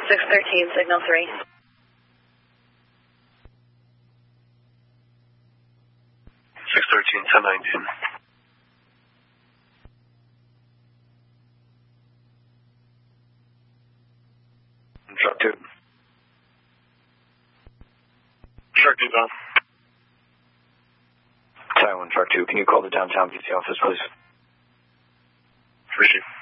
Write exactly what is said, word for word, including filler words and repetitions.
six thirteen, signal three. six thirteen, ten nineteen. Truck two. Truck two down. Taiwan Truck two, can you call the downtown P C office, please? Appreciate it.